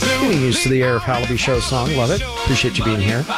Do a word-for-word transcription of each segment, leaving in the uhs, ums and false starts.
Getting used to the Arif Halaby Show song. Love it. Appreciate you being here.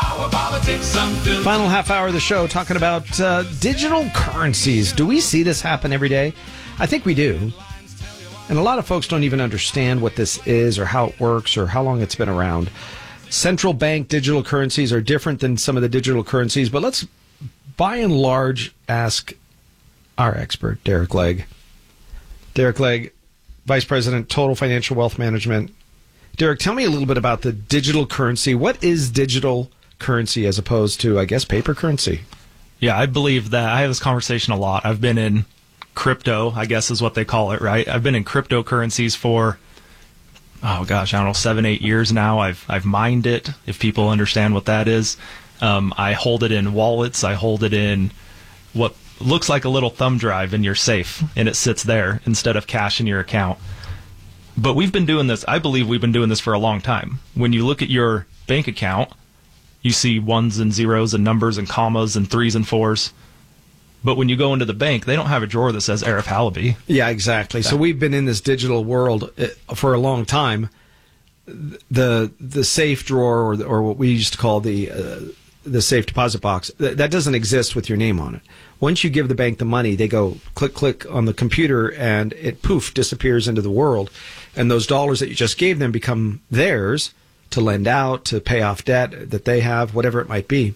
Final half hour of the show talking about uh, digital currencies. Do we see this happen every day? I think we do. And a lot of folks don't even understand what this is or how it works or how long it's been around. Central bank digital currencies are different than some of the digital currencies, but let's, by and large, ask our expert, Derek Legg. Derek Legg, Vice President, Total Financial Wealth Management. Derek, tell me a little bit about the digital currency. What is digital currency as opposed to, I guess, paper currency? Yeah, I believe that. I have this conversation a lot. I've been in crypto, I guess is what they call it, right? I've been in cryptocurrencies for, oh gosh, I don't know, seven, eight years now. I've I've mined it, if people understand what that is. Um, I hold it in wallets. I hold it in what looks like a little thumb drive in your safe, and it sits there instead of cash in your account. But we've been doing this, I believe we've been doing this for a long time. When you look at your bank account, you see ones and zeros and numbers and commas and threes and fours. But when you go into the bank, they don't have a drawer that says Arif Halaby. Yeah, exactly. So we've been in this digital world for a long time. The the safe drawer, or or what we used to call the uh, the safe deposit box, th- that doesn't exist with your name on it. Once you give the bank the money, they go click, click on the computer, and it, poof, disappears into the world. And those dollars that you just gave them become theirs to lend out, to pay off debt that they have, whatever it might be.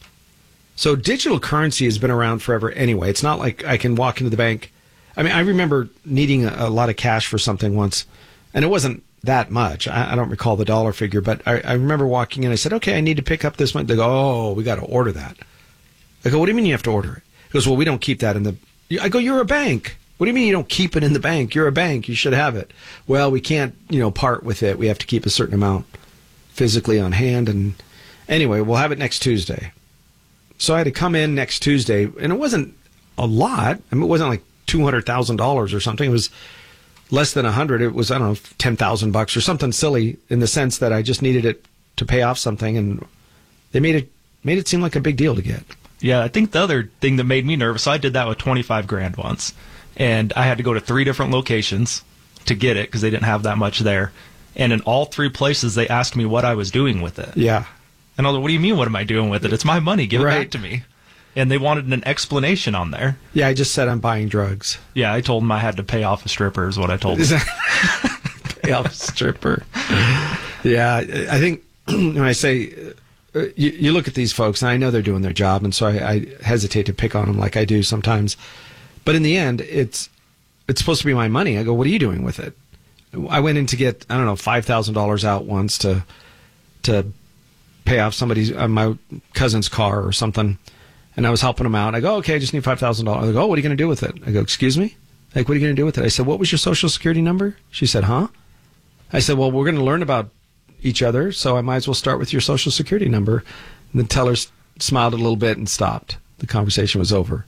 So digital currency has been around forever anyway. It's not like I can walk into the bank. I mean, I remember needing a, a lot of cash for something once, and it wasn't that much. I, I don't recall the dollar figure, but I, I remember walking in. I said, okay, I need to pick up this money. They go, oh, we got to order that. I go, what do you mean you have to order it? He goes, well, we don't keep that in the... I go, you're a bank. What do you mean you don't keep it in the bank? You're a bank. You should have it. Well, we can't, you know, part with it. We have to keep a certain amount physically on hand. And anyway, we'll have it next Tuesday. So I had to come in next Tuesday, and it wasn't a lot. I mean, it wasn't like two hundred thousand dollars or something. It was less than one hundred. It was, I don't know, ten thousand bucks or something silly, in the sense that I just needed it to pay off something, and they made it made it seem like a big deal to get. Yeah, I think the other thing that made me nervous, I did that with twenty-five grand once, and I had to go to three different locations to get it because they didn't have that much there. And in all three places, they asked me what I was doing with it. Yeah. And I was like, what do you mean, what am I doing with it? It's my money. Give right. it back to me. And they wanted an explanation on there. Yeah, I just said I'm buying drugs. Yeah, I told them I had to pay off a stripper is what I told them. Pay off a stripper. Yeah, I think when I say, uh, you, you look at these folks, and I know they're doing their job, and so I, I hesitate to pick on them like I do sometimes. But in the end, it's it's supposed to be my money. I go, what are you doing with it? I went in to get, I don't know, five thousand dollars out once to to pay off somebody's, uh, my cousin's car or something. And I was helping him out. I go, okay, I just need five thousand dollars. They go, oh, what are you going to do with it? I go, excuse me? Like, what are you going to do with it? I said, what was your social security number? She said, huh? I said, well, we're going to learn about each other, so I might as well start with your social security number. And the teller smiled a little bit and stopped. The conversation was over.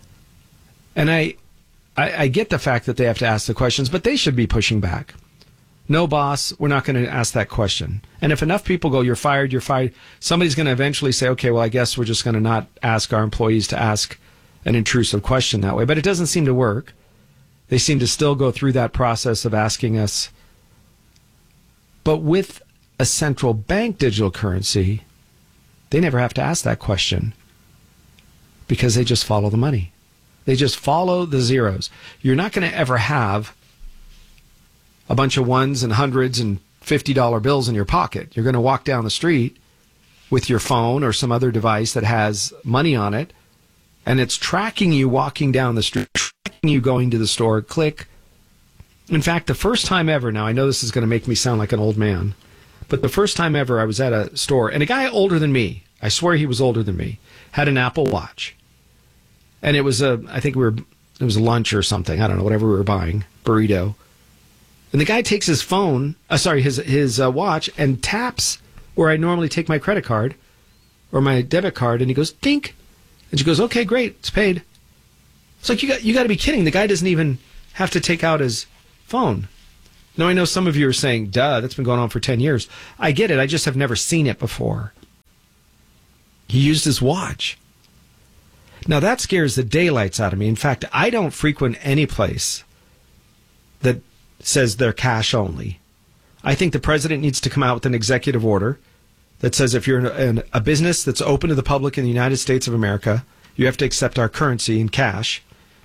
And I, I, I get the fact that they have to ask the questions, but they should be pushing back. No, boss, we're not going to ask that question. And if enough people go, you're fired, you're fired, somebody's going to eventually say, okay, well, I guess we're just going to not ask our employees to ask an intrusive question that way. But it doesn't seem to work. They seem to still go through that process of asking us. But with a central bank digital currency, they never have to ask that question because they just follow the money. They just follow the zeros. You're not going to ever have a bunch of ones and hundreds and fifty dollar bills in your pocket. You're going to walk down the street with your phone or some other device that has money on it, and it's tracking you walking down the street, tracking you going to the store, click. In fact, the first time ever, now I know this is going to make me sound like an old man, but the first time ever I was at a store, and a guy older than me, I swear he was older than me, had an Apple Watch. And it was a, I think we were, it was lunch or something, I don't know, whatever we were buying, burrito. And the guy takes his phone, uh, sorry, his his uh, watch, and taps where I normally take my credit card or my debit card, and he goes, dink. And she goes, okay, great, it's paid. It's like, you got you got to be kidding. The guy doesn't even have to take out his phone. Now, I know some of you are saying, duh, that's been going on for ten years. I get it. I just have never seen it before. He used his watch. Now, that scares the daylights out of me. In fact, I don't frequent any place that says they're cash only. I think the president needs to come out with an executive order that says if you're in a, in a business that's open to the public in the United States of America, you have to accept our currency in cash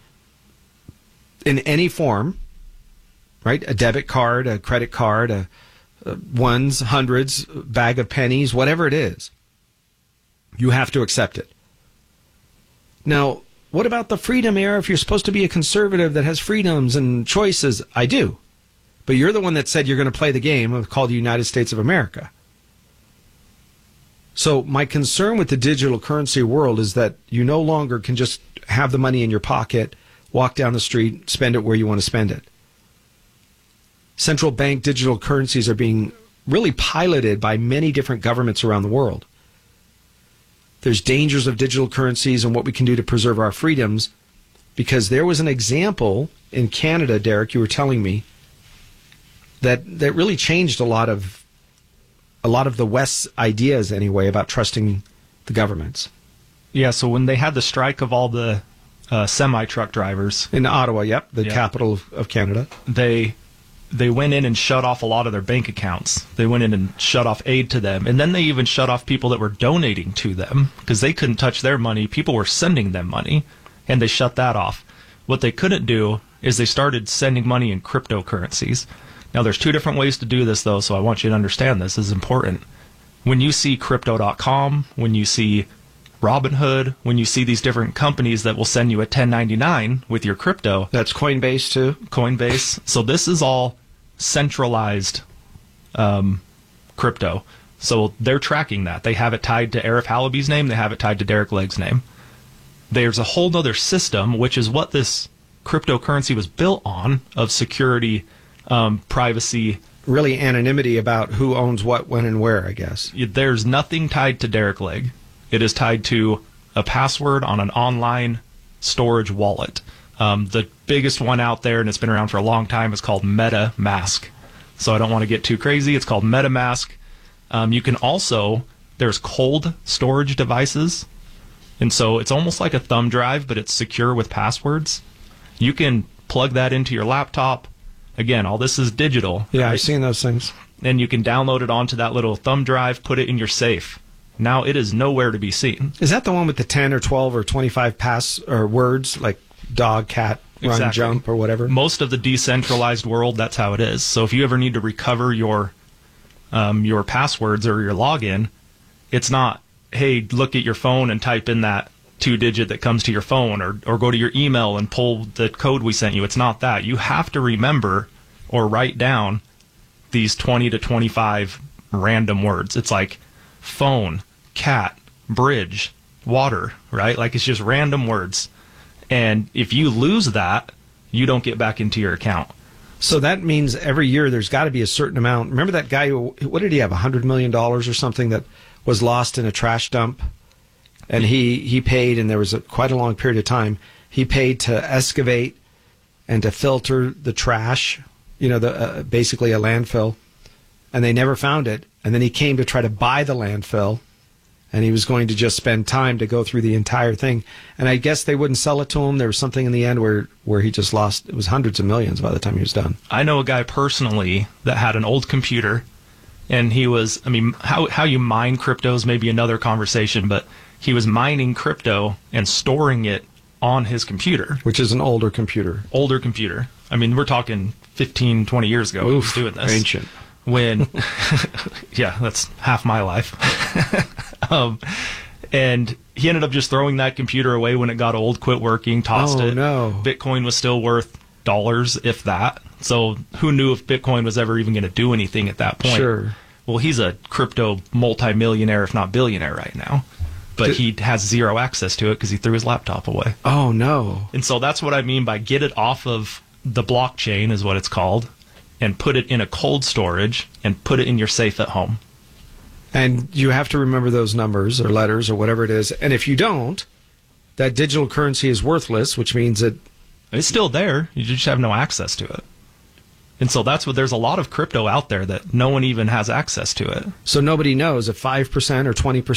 in any form, right? A debit card, a credit card, a, a ones, hundreds, bag of pennies, whatever it is. You have to accept it. Now, what about the freedom era if you're supposed to be a conservative that has freedoms and choices? I do. But you're the one that said you're going to play the game called the United States of America. So my concern with the digital currency world is that you no longer can just have the money in your pocket, walk down the street, spend it where you want to spend it. Central bank digital currencies are being really piloted by many different governments around the world. There's dangers of digital currencies and what we can do to preserve our freedoms, because there was an example in Canada, Derek, you were telling me, that that really changed a lot of a lot of the West's ideas anyway about trusting the governments. Yeah, so when they had the strike of all the uh, semi-truck drivers in Ottawa, yep, the yep. capital of, of Canada, they they went in and shut off a lot of their bank accounts. They went in and shut off aid to them. And then they even shut off people that were donating to them because they couldn't touch their money. People were sending them money, and they shut that off. What they couldn't do is they started sending money in cryptocurrencies. Now, there's two different ways to do this, though, so I want you to understand this. This is important. When you see crypto dot com, when you see Robinhood, when you see these different companies that will send you a ten ninety-nine with your crypto. That's Coinbase, too? Coinbase. So this is all centralized um, crypto. So they're tracking that. They have it tied to Arif Halaby's name. They have it tied to Derek Legg's name. There's a whole other system, which is what this cryptocurrency was built on, of security, um, privacy. Really anonymity about who owns what, when, and where, I guess. There's nothing tied to Derek Legg. It is tied to a password on an online storage wallet. Um, the biggest one out there, and it's been around for a long time, is called MetaMask. So I don't want to get too crazy. It's called MetaMask. Um, you can also, there's cold storage devices. And so it's almost like a thumb drive, but it's secure with passwords. You can plug that into your laptop. Again, all this is digital. Yeah, right? I've seen those things. And you can download it onto that little thumb drive, put it in your safe. Now it is nowhere to be seen. Is that the one with the ten or twelve or twenty-five pass or words like dog, cat, run, Exactly. jump, or whatever? Most of the decentralized world, that's how it is. So if you ever need to recover your um, your passwords or your login, it's not, hey, look at your phone and type in that two-digit that comes to your phone, or, or go to your email and pull the code we sent you. It's not that. You have to remember or write down these twenty to twenty-five random words. It's like phone, cat, bridge, water, right? Like, it's just random words. And if you lose that, you don't get back into your account. So that means every year there's got to be a certain amount. Remember that guy who, what did he have, one hundred million dollars or something that was lost in a trash dump? And he, he paid, and there was a, quite a long period of time, he paid to excavate and to filter the trash, you know, the uh, basically a landfill. And they never found it. And then he came to try to buy the landfill, and he was going to just spend time to go through the entire thing. And I guess they wouldn't sell it to him. There was something in the end where, where he just lost, it was hundreds of millions by the time he was done. I know a guy personally that had an old computer, and he was, I mean, how, how you mine crypto is maybe another conversation, but he was mining crypto and storing it on his computer. Which is an older computer. Older computer. I mean, we're talking fifteen, twenty years ago. Oof, he was doing this. Ancient. When, yeah, that's half my life. um, and he ended up just throwing that computer away when it got old, quit working, tossed oh, it. no. Bitcoin was still worth dollars, if that. So who knew if Bitcoin was ever even going to do anything at that point? Sure. Well, he's a crypto multimillionaire, if not billionaire right now. But Did, he has zero access to it because he threw his laptop away. Oh, no. And so that's what I mean by get it off of the blockchain, is what it's called, and put it in a cold storage and put it in your safe at home. And you have to remember those numbers or letters or whatever it is. And if you don't, that digital currency is worthless, which means that it's still there. You just have no access to it. And so that's what, there's a lot of crypto out there that no one even has access to it. So nobody knows if five percent or twenty percent